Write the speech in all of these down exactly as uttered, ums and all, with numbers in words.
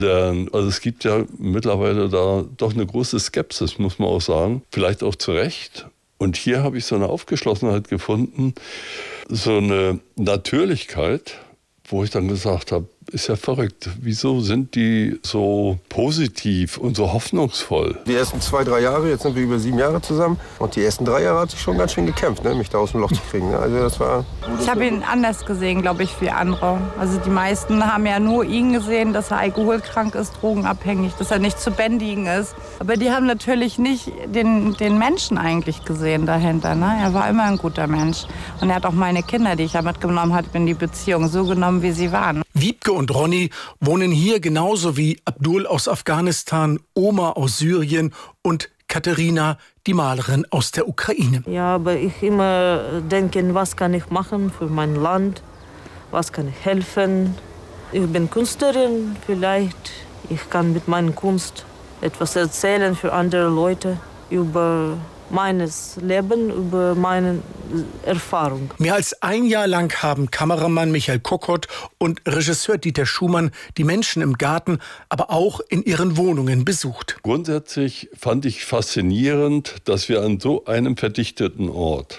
Denn, also es gibt ja mittlerweile da doch eine große Skepsis, muss man auch sagen. Vielleicht auch zu Recht. Und hier habe ich so eine Aufgeschlossenheit gefunden, so eine Natürlichkeit, wo ich dann gesagt habe, ist ja verrückt. Wieso sind die so positiv und so hoffnungsvoll? Die ersten zwei, drei Jahre, jetzt sind wir über sieben Jahre zusammen. Und die ersten drei Jahre hat sich schon ganz schön gekämpft, ne, mich da aus dem Loch zu kriegen. Ne? Also das war ich habe ihn anders gesehen, glaube ich, wie andere. Also die meisten haben ja nur ihn gesehen, dass er alkoholkrank ist, drogenabhängig, dass er nicht zu bändigen ist. Aber die haben natürlich nicht den, den Menschen eigentlich gesehen dahinter. Ne? Er war immer ein guter Mensch. Und er hat auch meine Kinder, die ich ja mitgenommen habe, in die Beziehung so genommen, wie sie waren. Wiebke und Ronny wohnen hier genauso wie Abdul aus Afghanistan, Oma aus Syrien und Katharina, die Malerin aus der Ukraine. Ja, aber ich immer denke, was kann ich machen für mein Land? Was kann ich helfen? Ich bin Künstlerin, vielleicht ich kann mit meiner Kunst etwas erzählen für andere Leute über meines Leben, über meine Erfahrung. Mehr als ein Jahr lang haben Kameramann Michael Kokott und Regisseur Dieter Schumann die Menschen im Garten, aber auch in ihren Wohnungen besucht. Grundsätzlich fand ich faszinierend, dass wir an so einem verdichteten Ort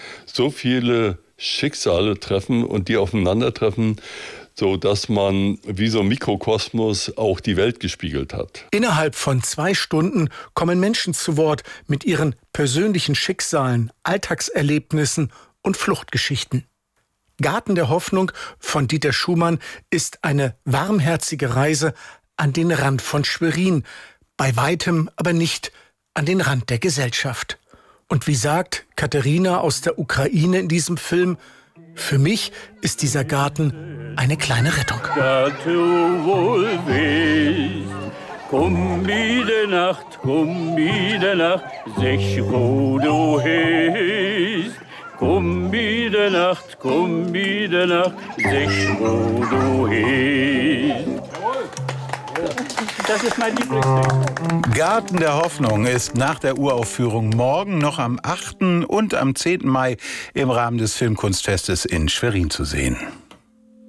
so viele Schicksale treffen und die aufeinandertreffen, so dass man wie so ein Mikrokosmos auch die Welt gespiegelt hat. Innerhalb von zwei Stunden kommen Menschen zu Wort mit ihren persönlichen Schicksalen, Alltagserlebnissen und Fluchtgeschichten. Garten der Hoffnung von Dieter Schumann ist eine warmherzige Reise an den Rand von Schwerin, bei weitem aber nicht an den Rand der Gesellschaft. Und wie sagt Katharina aus der Ukraine in diesem Film, für mich ist dieser Garten eine kleine Rettung. Dass du wohl bist, komm Nacht, komm Nacht, sech wo du bist. Komm Nacht, komm Nacht, sech wo du bist. Das ist mein Lieblingslied. Garten der Hoffnung ist nach der Uraufführung morgen noch am achten und am zehnten Mai im Rahmen des Filmkunstfestes in Schwerin zu sehen.